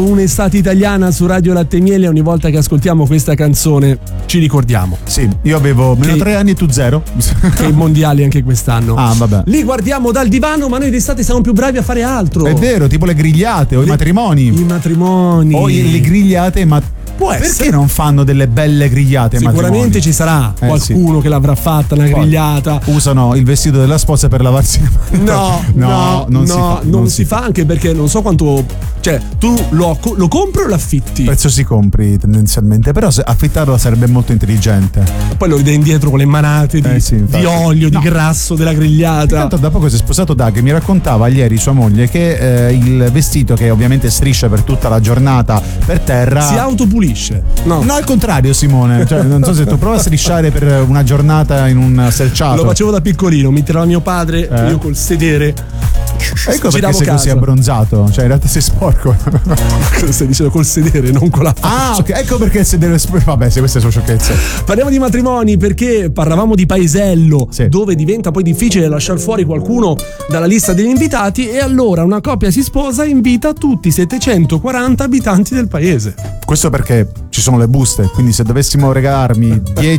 Un'estate italiana su Radio Latte e Miele. Ogni volta che ascoltiamo questa canzone ci ricordiamo. Sì, io avevo meno 3 anni e tu 0. Che i mondiali anche quest'anno. Ah, vabbè. Li guardiamo dal divano, ma noi d'estate siamo più bravi a fare altro. È vero, tipo le grigliate o i matrimoni. I matrimoni. O le grigliate, ma può essere. Perché non fanno delle belle grigliate? Sicuramente ci sarà qualcuno che l'avrà fatta una grigliata. Usano il vestito della sposa per lavarsi le mani. No, non si fa, anche perché non so quanto. Cioè, tu lo compri o lo affitti? Prezzo si compri tendenzialmente, però affittarlo sarebbe molto intelligente. Poi lo dai indietro con le manate di olio, di grasso della grigliata. Intanto da poco si è sposato Doug, mi raccontava ieri sua moglie che il vestito, che ovviamente striscia per tutta la giornata per terra, si autopulisce. No, al contrario, Simone. Cioè, non so se tu prova a strisciare per una giornata in un selciato. Lo facevo da piccolino, mi tirava mio padre, io col sedere. Ecco perché sei così abbronzato, cioè in realtà sei sporco. Stai dicendo col sedere, non con la faccia. Ah, ok, ecco perché il sedere. Vabbè, se queste sono sciocchezze. Parliamo di matrimoni perché parlavamo di paesello, dove diventa poi difficile lasciar fuori qualcuno dalla lista degli invitati, e allora una coppia si sposa e invita tutti i 740 abitanti del paese. Questo perché ci sono le buste, quindi se dovessimo regalarmi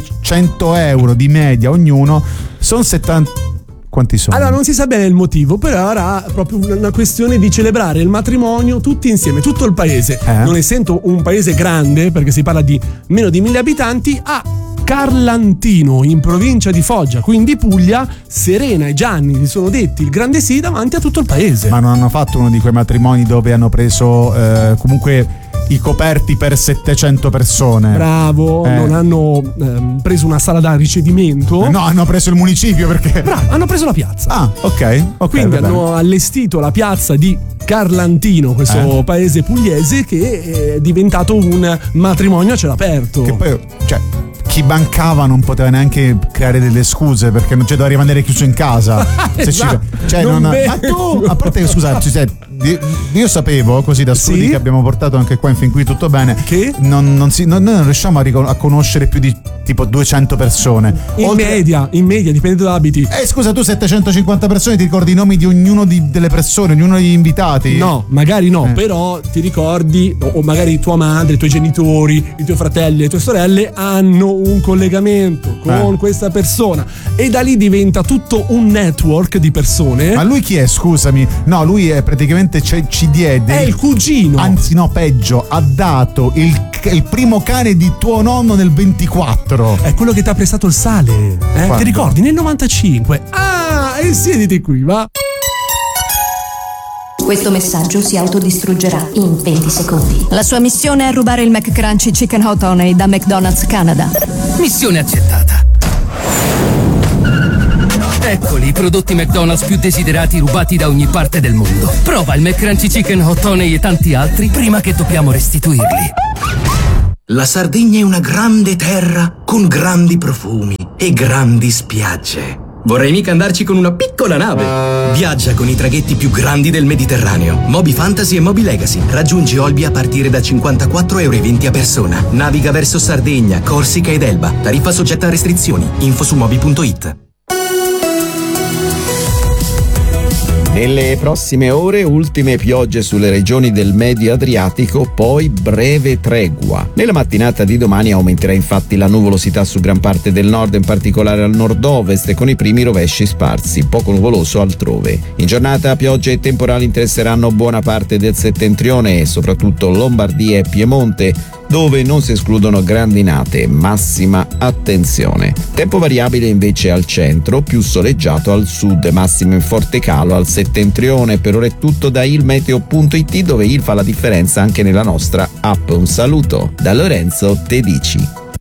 100 euro di media ognuno, sono 70. Quanti sono? Allora non si sa bene il motivo, però era proprio una questione di celebrare il matrimonio tutti insieme, tutto il paese. Non essendo un paese grande, perché si parla di meno di 1000 abitanti, a Carlantino, in provincia di Foggia, quindi Puglia, Serena e Gianni si sono detti il grande sì davanti a tutto il paese. Ma non hanno fatto uno di quei matrimoni dove hanno preso comunque i coperti per 700 persone? Bravo, non hanno preso una sala da ricevimento. No, hanno preso il municipio perché. Bravo, hanno preso la piazza. Ah, ok. Quindi hanno allestito la piazza di Carlantino, questo paese pugliese, che è diventato un matrimonio a cielo aperto. Che poi, cioè, chi bancava non poteva neanche creare delle scuse perché non doveva rimanere chiuso in casa. Ma tu, a parte che scusa, io sapevo così da studi che abbiamo portato anche qua in fin qui tutto bene, che noi non riusciamo a conoscere più di tipo 200 persone in media, dipende dove abiti. Scusa, tu 750 persone ti ricordi i nomi di ognuno delle persone, ognuno degli invitati? No, magari no, però ti ricordi, o magari tua madre, i tuoi genitori, i tuoi fratelli, le tue sorelle hanno un collegamento con questa persona, e da lì diventa tutto un network di persone. Ma lui chi è, scusami? No, lui è praticamente ci diede, è il cugino, anzi no, peggio, ha dato il primo cane di tuo nonno nel 24. È quello che ti ha prestato il sale, ti ricordi? Nel 95. E siediti qui, va. Questo messaggio si autodistruggerà in 20 secondi. La sua missione è rubare il McCrunchy Chicken Hot Honey da McDonald's Canada. Missione accettata. Eccoli i prodotti McDonald's più desiderati rubati da ogni parte del mondo. Prova il McCrunchy Chicken Hot Honey e tanti altri prima che dobbiamo restituirli. La Sardegna è una grande terra con grandi profumi e grandi spiagge. Vorrei mica andarci con una piccola nave. Viaggia con i traghetti più grandi del Mediterraneo. Moby Fantasy e Moby Legacy. Raggiungi Olbia a partire da 54,20 € a persona. Naviga verso Sardegna, Corsica ed Elba. Tariffa soggetta a restrizioni. Info su moby.it. Nelle prossime ore ultime piogge sulle regioni del Medio Adriatico, poi breve tregua. Nella mattinata di domani aumenterà infatti la nuvolosità su gran parte del nord, in particolare al nord-ovest, con i primi rovesci sparsi, poco nuvoloso altrove. In giornata piogge e temporali interesseranno buona parte del settentrione e soprattutto Lombardia e Piemonte, dove non si escludono grandinate, massima attenzione. Tempo variabile invece al centro, più soleggiato al sud, massimo in forte calo al settentrione. Per ora è tutto da ilmeteo.it, dove il fa la differenza anche nella nostra app. Un saluto da Lorenzo Tedici.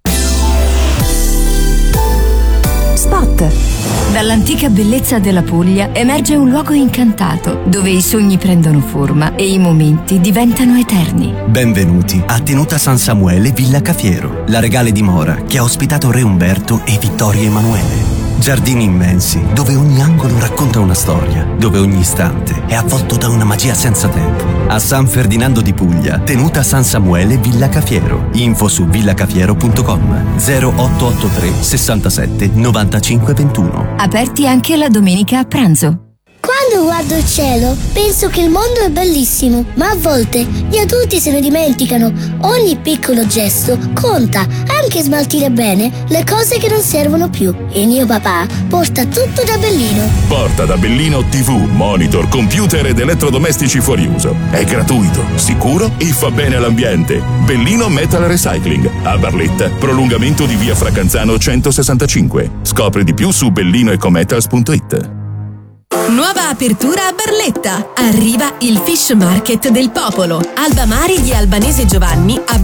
Spot. Dall'antica bellezza della Puglia emerge un luogo incantato, dove i sogni prendono forma e i momenti diventano eterni. Benvenuti a Tenuta San Samuele Villa Cafiero, la regale dimora che ha ospitato Re Umberto e Vittorio Emanuele. Giardini immensi, dove ogni angolo racconta una storia, dove ogni istante è avvolto da una magia senza tempo. A San Ferdinando di Puglia, Tenuta San Samuele Villa Cafiero. Info su villacafiero.com 0883 67 95 21. Aperti anche la domenica a pranzo. Quando guardo il cielo, penso che il mondo è bellissimo, ma a volte gli adulti se ne dimenticano. Ogni piccolo gesto conta, anche smaltire bene le cose che non servono più. Il mio papà porta tutto da Bellino. Porta da Bellino TV, monitor, computer ed elettrodomestici fuori uso. È gratuito, sicuro e fa bene all'ambiente. Bellino Metal Recycling, a Barletta, prolungamento di via Fracanzano 165. Scopri di più su bellinoecometals.it. Nuova apertura a Barletta. Arriva il Fish Market del Popolo. Alba Mari di Albanese Giovanni a